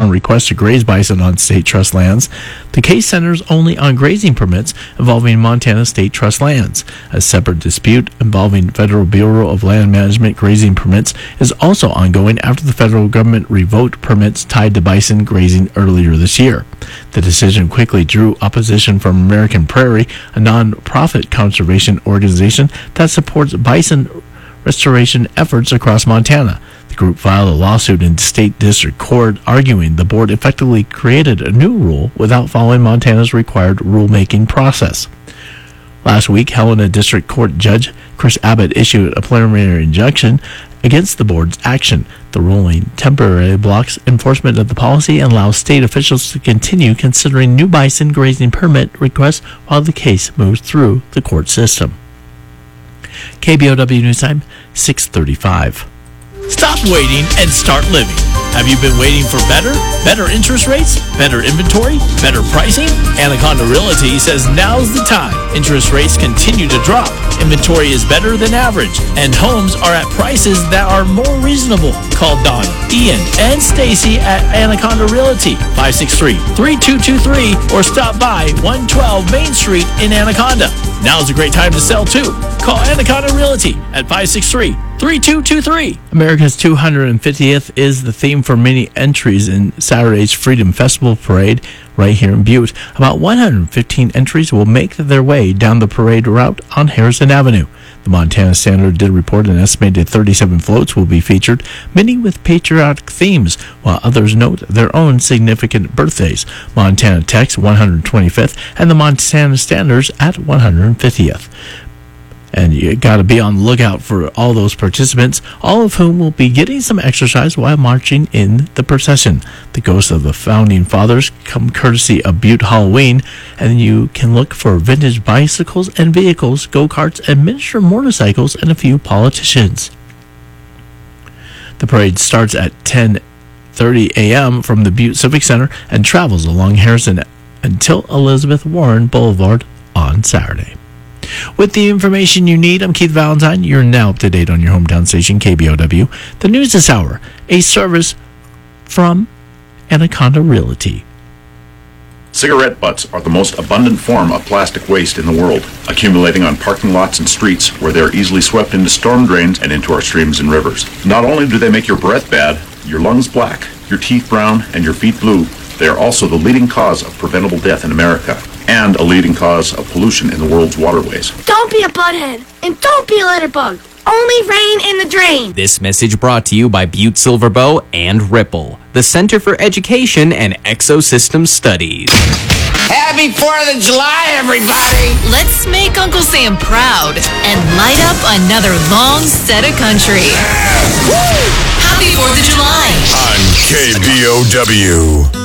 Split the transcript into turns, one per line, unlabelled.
Montana request to graze bison on state trust lands. The case centers only on grazing permits involving Montana state trust lands. A separate dispute involving Federal Bureau of Land Management grazing permits is also ongoing after the federal government revoked permits tied to bison grazing earlier this year. The decision quickly drew opposition from American Prairie, a non-profit conservation organization that supports bison restoration efforts across Montana. The group filed a lawsuit in state district court arguing the board effectively created a new rule without following Montana's required rulemaking process. Last week, Helena District Court Judge Chris Abbott issued a preliminary injunction against the board's action. The ruling temporarily blocks enforcement of the policy and allows state officials to continue considering new bison grazing permit requests while the case moves through the court system. KBOW News Time, 6:35. Stop waiting and start living. Have you been waiting for better interest rates, better inventory, better pricing? Anaconda Realty says now's the time. Interest rates continue to drop. Inventory is better than average, and homes are at prices that are more reasonable. Call Donna, Ian, and Stacy at Anaconda Realty, 563-3223, or stop by 112 Main Street in Anaconda. Now's a great time to sell too. Call Anaconda Realty at 563-3223. America's 250th is the theme for many entries in Saturday's Freedom Festival Parade right here in Butte. About 115 entries will make their way down the parade route on Harrison Avenue. The Montana Standard did report an estimated 37 floats will be featured, many with patriotic themes, while others note their own significant birthdays. Montana Tech's 125th and the Montana Standards at 150th. And you got to be on the lookout for all those participants, all of whom will be getting some exercise while marching in the procession. The ghosts of the Founding Fathers come courtesy of Butte Halloween, and you can look for vintage bicycles and vehicles, go-karts, and miniature motorcycles, and a few politicians. The parade starts at 10:30 a.m. from the Butte Civic Center and travels along Harrison until Elizabeth Warren Boulevard on Saturday. With the information you need, I'm Keith Valentine. You're now up to date on your hometown station, KBOW. The news this hour, a service from Anaconda Realty.
Cigarette butts are the most abundant form of plastic waste in the world, accumulating on parking lots and streets where they are easily swept into storm drains and into our streams and rivers. Not only do they make your breath bad, your lungs black, your teeth brown, and your feet blue, they are also the leading cause of preventable death in America and a leading cause of pollution in the world's waterways.
Don't be a butthead, and don't be a litterbug. Only rain in the drain.
This message brought to you by Butte Silver Bow and Ripple, the Center for Education and Exosystem Studies.
Happy 4th of July, everybody!
Let's make Uncle Sam proud and light up another long set of country. Woo! Happy 4th of July!
On KBOW.